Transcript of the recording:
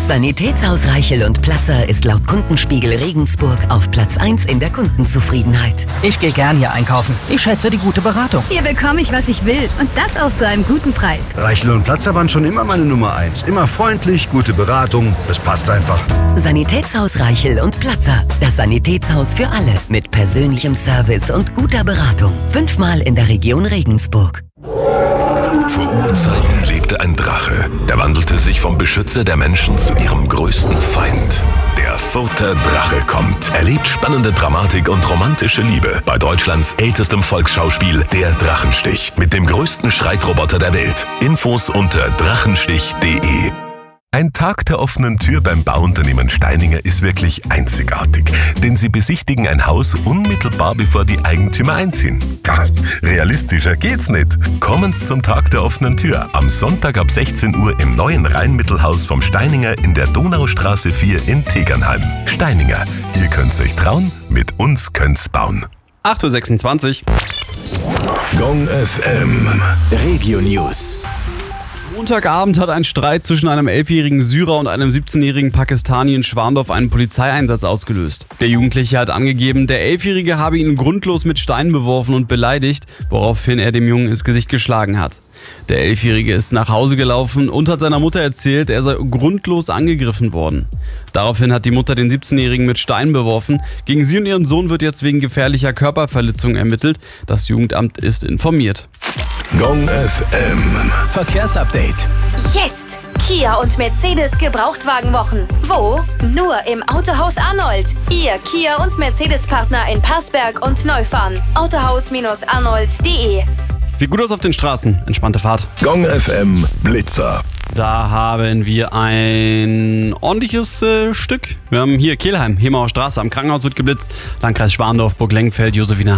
Das Sanitätshaus Reichel und Platzer ist laut Kundenspiegel Regensburg auf Platz 1 in der Kundenzufriedenheit. Ich gehe gern hier einkaufen. Ich schätze die gute Beratung. Hier bekomme ich, was ich will. Und das auch zu einem guten Preis. Reichel und Platzer waren schon immer meine Nummer 1. Immer freundlich, gute Beratung. Das passt einfach. Sanitätshaus Reichel und Platzer. Das Sanitätshaus für alle. Mit persönlichem Service und guter Beratung. 5-mal in der Region Regensburg. Vor Urzeiten lebte ein Drache. Der wandelte sich vom Beschützer der Menschen zu ihrem größten Feind. Der Further Drache kommt. Erlebt spannende Dramatik und romantische Liebe bei Deutschlands ältestem Volksschauspiel Der Drachenstich mit dem größten Streitroboter der Welt. Infos unter drachenstich.de. Ein Tag der offenen Tür beim Bauunternehmen Steininger ist wirklich einzigartig, denn sie besichtigen ein Haus unmittelbar bevor die Eigentümer einziehen. Ja, realistischer geht's nicht. Kommen Sie zum Tag der offenen Tür am Sonntag ab 16 Uhr im neuen Rheinmittelhaus vom Steininger in der Donaustraße 4 in Tegernheim. Steininger, ihr könnt's euch trauen, mit uns könnt's bauen. 8.26 Uhr. Gong FM. Regio News. Montagabend hat ein Streit zwischen einem 11-jährigen Syrer und einem 17-jährigen Pakistani in Schwandorf einen Polizeieinsatz ausgelöst. Der Jugendliche hat angegeben, der 11-Jährige habe ihn grundlos mit Steinen beworfen und beleidigt, woraufhin er dem Jungen ins Gesicht geschlagen hat. Der 11-Jährige ist nach Hause gelaufen und hat seiner Mutter erzählt, er sei grundlos angegriffen worden. Daraufhin hat die Mutter den 17-Jährigen mit Steinen beworfen. Gegen sie und ihren Sohn wird jetzt wegen gefährlicher Körperverletzung ermittelt. Das Jugendamt ist informiert. Gong FM. Verkehrsupdate. Jetzt! Kia und Mercedes Gebrauchtwagenwochen. Wo? Nur im Autohaus Arnold. Ihr Kia und Mercedes-Partner in Passberg und Neufahren. Autohaus-arnold.de. Sieht gut aus auf den Straßen. Entspannte Fahrt. Gong FM Blitzer. Da haben wir ein ordentliches Stück. Wir haben hier Kelheim, Hemauer Straße. Am Krankenhaus wird geblitzt. Landkreis Schwandorf, Burg Lengfeld, Josephine